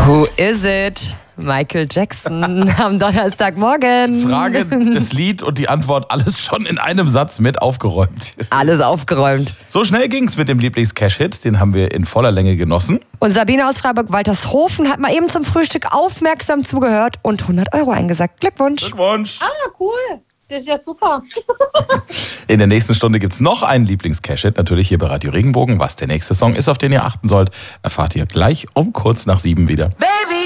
Who is it? Michael Jackson am Donnerstagmorgen. Frage, das Lied und die Antwort, alles schon in einem Satz mit aufgeräumt. Alles aufgeräumt. So schnell ging's mit dem Lieblings-Cash-Hit, den haben wir in voller Länge genossen. Und Sabine aus Freiburg-Waltershofen hat mal eben zum Frühstück aufmerksam zugehört und 100 € eingesagt. Glückwunsch. Glückwunsch. Ah, cool. Das ist ja super. In der nächsten Stunde gibt's noch einen Lieblings-Cash-Hit, natürlich hier bei Radio Regenbogen. Was der nächste Song ist, auf den ihr achten sollt, erfahrt ihr gleich um kurz nach 7 wieder. Baby.